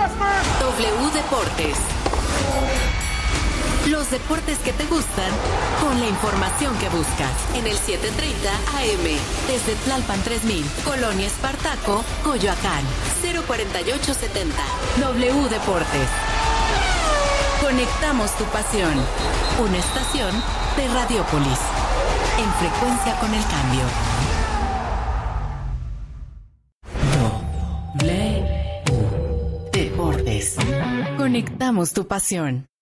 W Deportes. Los deportes que te gustan, con la información que buscas. En el 7:30 AM, desde Tlalpan 3000, Colonia Espartaco, Coyoacán, 04870. W Deportes. Conectamos tu pasión. Una estación de Radiopolis. En frecuencia con el cambio. W Deportes. Conectamos tu pasión.